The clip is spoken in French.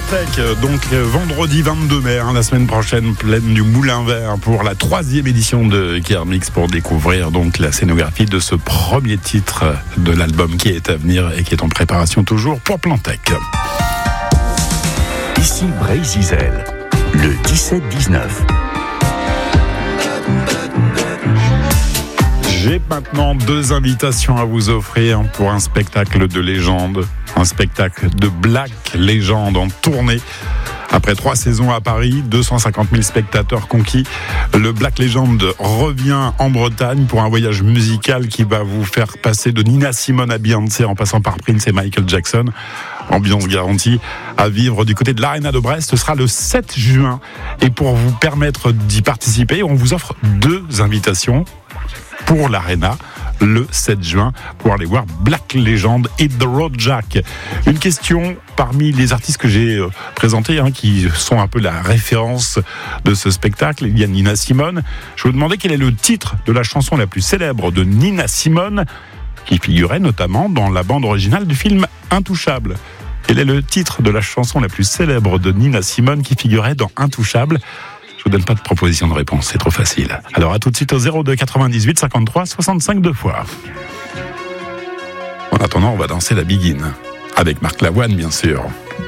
Tech, donc vendredi 22 mai, la semaine prochaine, pleine du Moulin Vert pour la 3e édition de Kermix pour découvrir donc la scénographie de ce premier titre de l'album qui est à venir et qui est en préparation toujours pour Plantec. Ici Bray-Zizel, le 17-19. J'ai maintenant 2 invitations à vous offrir pour un spectacle de légende, un spectacle de Black Legend en tournée. Après 3 saisons à Paris, 250 000 spectateurs conquis, le Black Legend revient en Bretagne pour un voyage musical qui va vous faire passer de Nina Simone à Beyoncé en passant par Prince et Michael Jackson. Ambiance garantie à vivre du côté de l'Arena de Brest. Ce sera le 7 juin. Et pour vous permettre d'y participer, on vous offre 2 invitations pour l'Arena le 7 juin pour aller voir Black Legend et The Road Jack. Une question parmi les artistes que j'ai présentés, qui sont un peu la référence de ce spectacle. Il y a Nina Simone. Je vous demandais quel est le titre de la chanson la plus célèbre de Nina Simone, qui figurait notamment dans la bande originale du film Intouchable. Quel est le titre de la chanson la plus célèbre de Nina Simone qui figurait dans Intouchable ? Je vous donne pas de proposition de réponse, c'est trop facile. Alors à tout de suite au 02 98 53 65 2 fois. En attendant, on va danser la Begin avec Marc Lavoine, bien sûr.